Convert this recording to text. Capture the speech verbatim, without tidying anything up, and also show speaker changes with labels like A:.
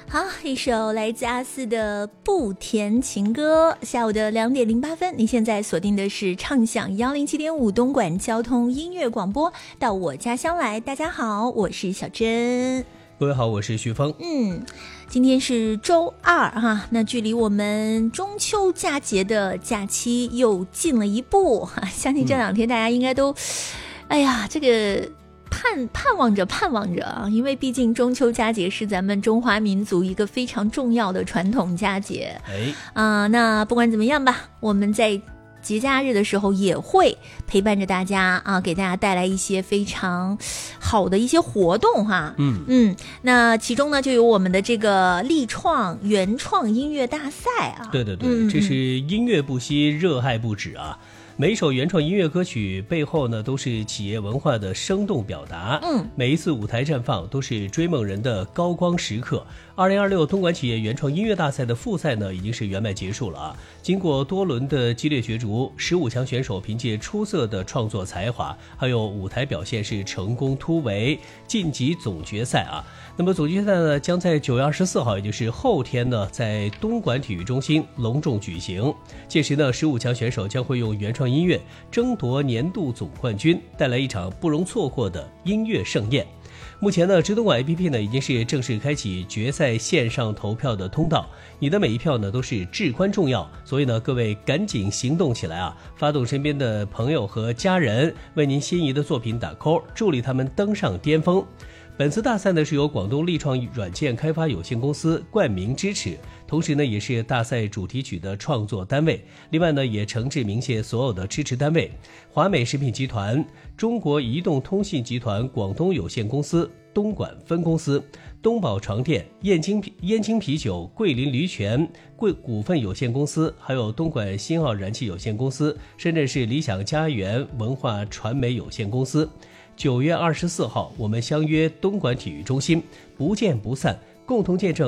A: 好，一首来自阿四的不甜情歌。下午的两点零八分，你现在锁定的是畅享幺零七点五东莞交通音乐广播，到我家乡来。大家好，我是小珍。
B: 各位好，我是徐峰。
A: 嗯，今天是周二哈，那距离我们中秋佳节的假期又近了一步哈。相信这两天大家应该都，嗯、哎呀，这个。盼盼望着盼望着啊，因为毕竟中秋佳节是咱们中华民族一个非常重要的传统佳节。
B: 哎，
A: 啊、呃，那不管怎么样吧，我们在节假日的时候也会陪伴着大家啊，给大家带来一些非常好的一些活动哈。
B: 嗯
A: 嗯，那其中呢就有我们的这个立创原创音乐大赛啊。
B: 对对对，
A: 嗯、
B: 这是音乐不息，热爱不止啊。每一首原创音乐歌曲背后呢，都是企业文化的生动表达。
A: 嗯，
B: 每一次舞台绽放都是追梦人的高光时刻。二零二六东莞企业原创音乐大赛的复赛呢，已经是圆满结束了啊。经过多轮的激烈角逐，十五强选手凭借出色的创作才华，还有舞台表现是成功突围，晋级总决赛啊。那么总决赛呢，将在九月二十四号，也就是后天呢，在东莞体育中心隆重举行。届时呢，十五强选手将会用原创音乐争夺年度总冠军，带来一场不容错过的音乐盛宴。目前呢，直东莞 A P P 呢已经是正式开启决赛线上投票的通道，你的每一票呢都是至关重要，所以呢，各位赶紧行动起来啊！发动身边的朋友和家人，为您心仪的作品打 call， 助力他们登上巅峰。本次大赛呢是由广东立创软件开发有限公司冠名支持，同时呢也是大赛主题曲的创作单位。另外呢也诚挚鸣谢所有的支持单位：华美食品集团、中国移动通信集团广东有限公司东莞分公司、东宝床垫、燕京燕京啤酒、桂林驴泉贵股份有限公司，还有东莞新奥燃气有限公司、深圳市理想家园文化传媒有限公司。九月二十四号，我们相约东莞体育中心，不见不散，共同见证